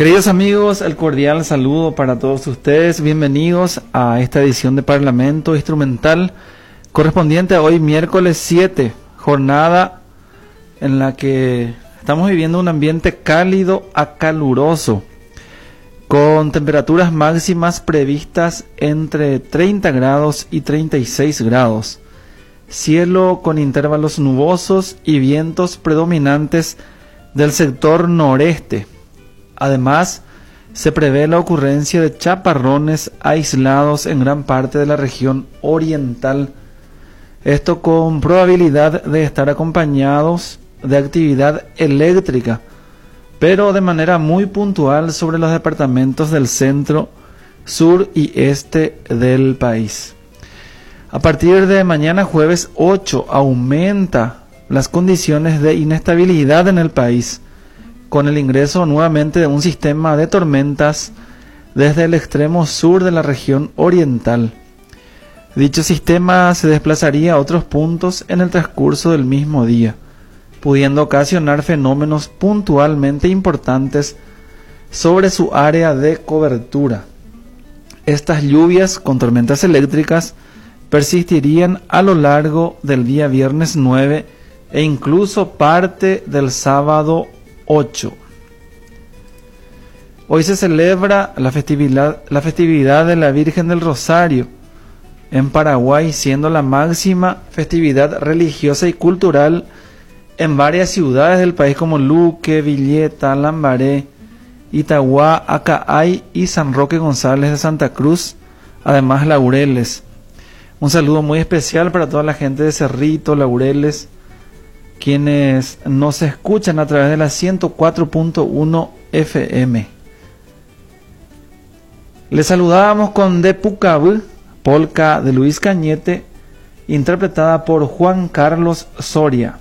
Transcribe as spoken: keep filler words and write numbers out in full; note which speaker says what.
Speaker 1: Queridos amigos, el cordial saludo para todos ustedes. Bienvenidos a esta edición de Parlamento Instrumental correspondiente a hoy, miércoles siete, jornada en la que estamos viviendo un ambiente cálido a caluroso, con temperaturas máximas previstas entre treinta grados y treinta y seis grados. Cielo con intervalos nubosos y vientos predominantes del sector noreste. Además, se prevé la ocurrencia de chaparrones aislados en gran parte de la región oriental. Esto con probabilidad de estar acompañados de actividad eléctrica, pero de manera muy puntual sobre los departamentos del centro, sur y este del país. A partir de mañana jueves ocho aumenta las condiciones de inestabilidad en el país, con el ingreso nuevamente de un sistema de tormentas desde el extremo sur de la región oriental. Dicho sistema se desplazaría a otros puntos en el transcurso del mismo día, pudiendo ocasionar fenómenos puntualmente importantes sobre su área de cobertura. Estas lluvias con tormentas eléctricas persistirían a lo largo del día viernes nueve e incluso parte del sábado ocho. Hoy se celebra la festividad, la festividad de la Virgen del Rosario en Paraguay, siendo la máxima festividad religiosa y cultural en varias ciudades del país como Luque, Villeta, Lambaré, Itagua, Acaay y San Roque González de Santa Cruz, además Laureles. Un saludo muy especial para toda la gente de Cerrito, Laureles, quienes nos escuchan a través de la ciento cuatro punto uno F M. Les saludábamos con De Pucabú, polca de Luis Cañete, interpretada por Juan Carlos Soria.